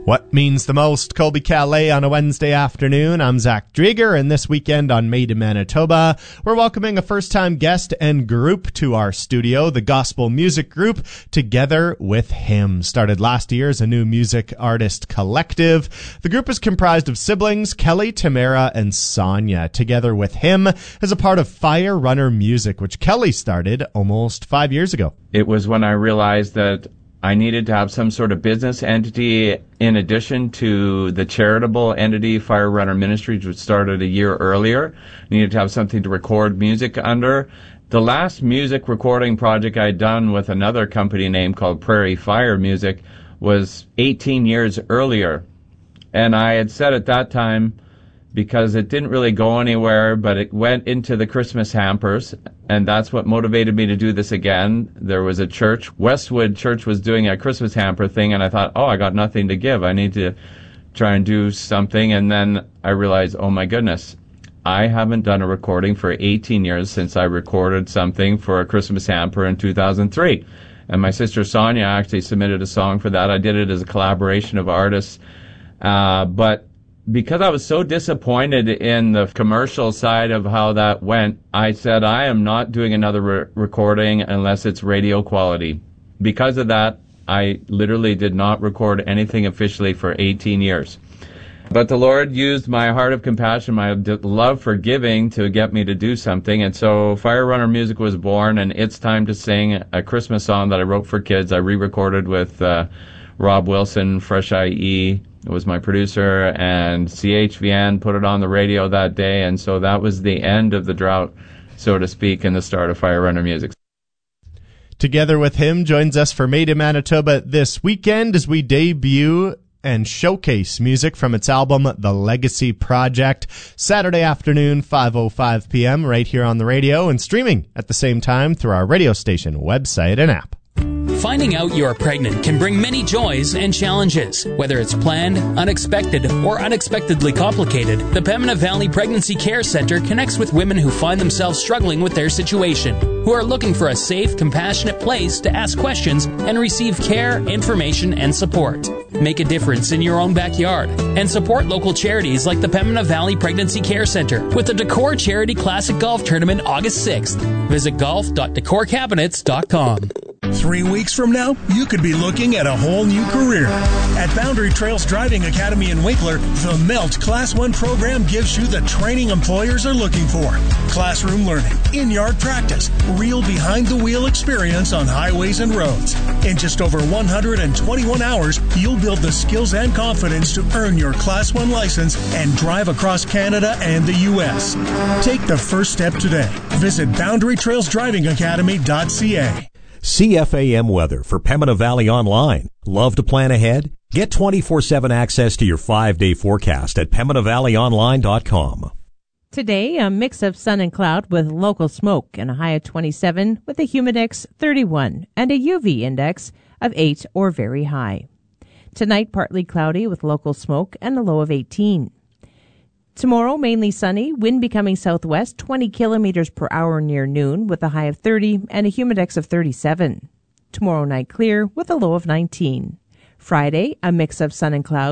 What means the most? Colby Calais on a Wednesday afternoon. I'm Zach Drieger, and this weekend on Made in Manitoba, we're welcoming a first-time guest and group to our studio, the gospel music group Together with Him. Started last year as a new music artist collective. The group is comprised of siblings Kelly, Tamara, and Sonia. Together with Him is a part of Fire Runner Music, which Kelly started almost 5 years ago. It was when I realized that I needed to have some sort of business entity in addition to the charitable entity, Fire Runner Ministries, which started a year earlier. I needed to have something to record music under. The last music recording project I'd done with another company name called Prairie Fire Music was 18 years earlier. And I had said at that time, because it didn't really go anywhere, but it went into the Christmas hampers, and that's what motivated me to do this again. There was a church, Westwood Church was doing a Christmas hamper thing, and I thought, I got nothing to give. I need to try and do something, and then I realized, oh my goodness, I haven't done a recording for 18 years since I recorded something for a Christmas hamper in 2003. And my sister Sonia actually submitted a song for that. I did it as a collaboration of artists, but because I was so disappointed in the commercial side of how that went, I said, I am not doing another recording unless it's radio quality. Because of that, I literally did not record anything officially for 18 years. But the Lord used my heart of compassion, my love for giving, to get me to do something. And so Fire Runner Music was born, and It's Time to Sing, a Christmas song that I wrote for kids. I re-recorded with Rob Wilson, Fresh IE. It was my producer, and CHVN put it on the radio that day, and so that was the end of the drought, so to speak, and the start of Fire Runner Music. Together with Him joins us for Made in Manitoba this weekend as we debut and showcase music from its album, The Legacy Project, Saturday afternoon, 5:05 p.m., right here on the radio, and streaming at the same time through our radio station website and app. Finding out you're pregnant can bring many joys and challenges. Whether it's planned, unexpected, or unexpectedly complicated, the Pembina Valley Pregnancy Care Center connects with women who find themselves struggling with their situation, who are looking for a safe, compassionate place to ask questions and receive care, information, and support. Make a difference in your own backyard and support local charities like the Pembina Valley Pregnancy Care Center with the Decor Charity Classic Golf Tournament August 6th. Visit golf.decorcabinets.com. 3 weeks from now, you could be looking at a whole new career. At Boundary Trails Driving Academy in Winkler, the MELT Class 1 program gives you the training employers are looking for. Classroom learning, in-yard practice, real behind-the-wheel experience on highways and roads. In just over 121 hours, you'll build the skills and confidence to earn your Class 1 license and drive across Canada and the U.S. Take the first step today. Visit BoundaryTrailsDrivingAcademy.ca. CFAM weather for Pembina Valley Online. Love to plan ahead? Get 24/7 access to your 5-day forecast at PembinaValleyOnline.com. Today, a mix of sun and cloud with local smoke and a high of 27 with a humidex 31 and a UV index of 8 or very high. Tonight, partly cloudy with local smoke and a low of 18. Tomorrow, mainly sunny, wind becoming southwest 20 kilometers per hour near noon with a high of 30 and a humidex of 37. Tomorrow night clear with a low of 19. Friday, a mix of sun and clouds.